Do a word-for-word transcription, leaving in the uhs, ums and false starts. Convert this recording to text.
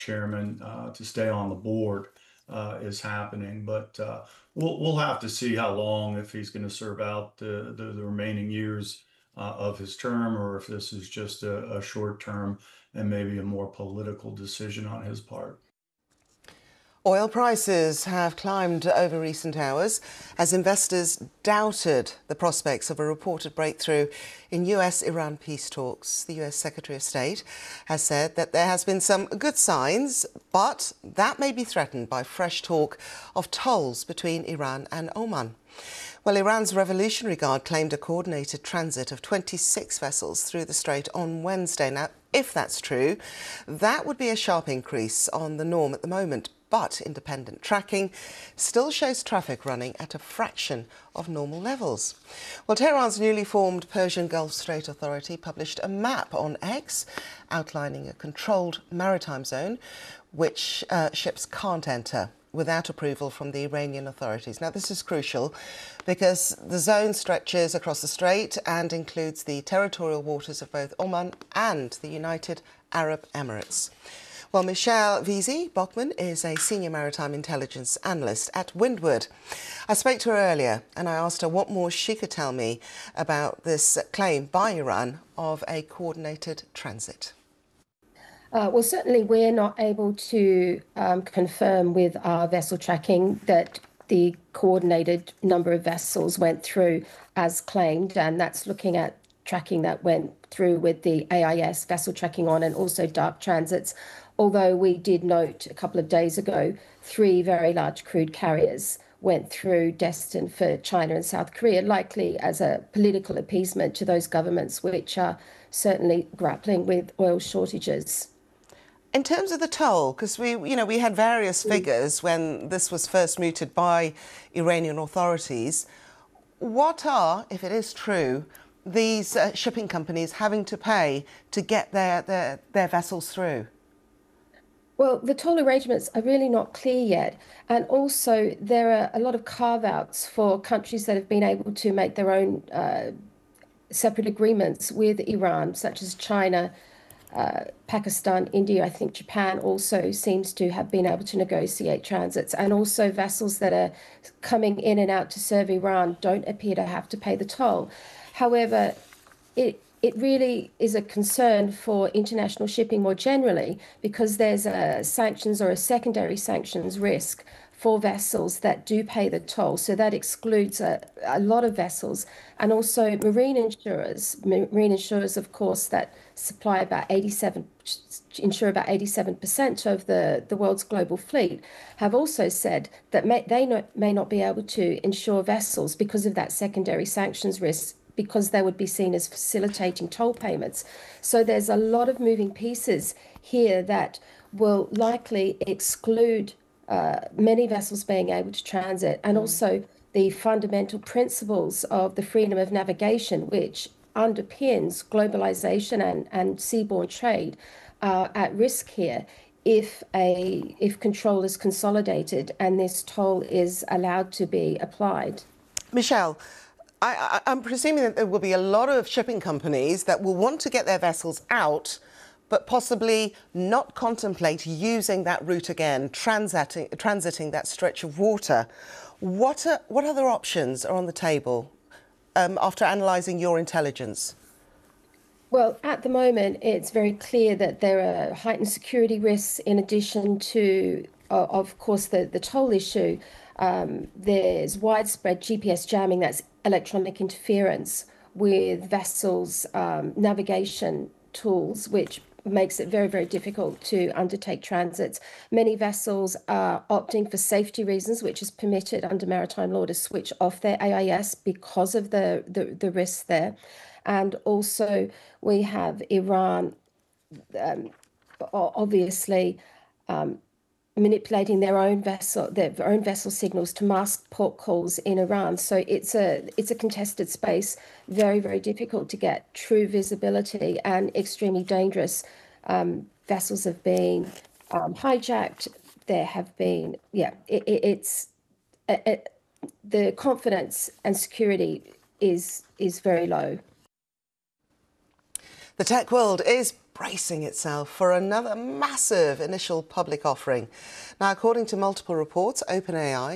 chairman uh, to stay on the board uh, is happening. But uh, we'll we'll have to see how long, if he's going to serve out the, the the remaining years uh, of his term, or if this is just a, a short term and maybe a more political decision on his part. Oil prices have climbed over recent hours as investors doubted the prospects of a reported breakthrough in U S Iran peace talks. The U S Secretary of State has said that there has been some good signs, but that may be threatened by fresh talk of tolls between Iran and Oman. Well, Iran's Revolutionary Guard claimed a coordinated transit of twenty-six vessels through the strait on Wednesday. Now, if that's true, that would be a sharp increase on the norm at the moment. But independent tracking still shows traffic running at a fraction of normal levels. Well, Tehran's newly formed Persian Gulf Strait Authority published a map on X outlining a controlled maritime zone which uh, ships can't enter without approval from the Iranian authorities. Now, this is crucial because the zone stretches across the strait and includes the territorial waters of both Oman and the United Arab Emirates. Well, Michelle Vesey-Bachmann is a senior maritime intelligence analyst at Windward. I spoke to her earlier and I asked her what more she could tell me about this claim by Iran of a coordinated transit. Uh, well, certainly we're not able to um, confirm with our vessel tracking that the coordinated number of vessels went through as claimed, and that's looking at tracking that went through with the A I S vessel tracking on and also dark transits. Although we did note a couple of days ago, three very large crude carriers went through destined for China and South Korea, likely as a political appeasement to those governments which are certainly grappling with oil shortages. In terms of the toll, because we, you know, we had various figures when this was first mooted by Iranian authorities. What are, if it is true, these uh, shipping companies having to pay to get their, their, their vessels through? Well, the toll arrangements are really not clear yet. And also, there are a lot of carve-outs for countries that have been able to make their own uh, separate agreements with Iran, such as China, uh, Pakistan, India. I think Japan also seems to have been able to negotiate transits. And also vessels that are coming in and out to serve Iran don't appear to have to pay the toll. However, it It really is a concern for international shipping more generally, because there's a sanctions or a secondary sanctions risk for vessels that do pay the toll. So that excludes a, a lot of vessels, and also marine insurers. Marine insurers, of course, that supply about eighty-seven, insure about eighty-seven percent of the, the world's global fleet, have also said that may, they not, may not be able to insure vessels because of that secondary sanctions risk, because they would be seen as facilitating toll payments. So there's a lot of moving pieces here that will likely exclude uh, many vessels being able to transit, and mm. also the fundamental principles of the freedom of navigation, which underpins globalization and, and seaborne trade, are at risk here if a if control is consolidated and this toll is allowed to be applied. Michelle, I, I, I'm presuming that there will be a lot of shipping companies that will want to get their vessels out, but possibly not contemplate using that route again, transiting, transiting that stretch of water. What, are, what other options are on the table um, after analysing your intelligence? Well, at the moment, it's very clear that there are heightened security risks in addition to, uh, of course, the, the toll issue. Um, there's widespread G P S jamming, that's electronic interference with vessels' um, navigation tools, which makes it very, very difficult to undertake transits. Many vessels are opting for safety reasons, which is permitted under maritime law, to switch off their A I S because of the, the, the risks there. And also we have Iran, um, obviously, um, manipulating their own vessel, their own vessel signals to mask port calls in Iran. So it's a it's a contested space, very, very difficult to get true visibility and extremely dangerous. Um, vessels have been um, hijacked. There have been, yeah, it, it, it's it, it, the confidence and security is is very low. The tech world is bracing itself for another massive initial public offering. Now, according to multiple reports, OpenAI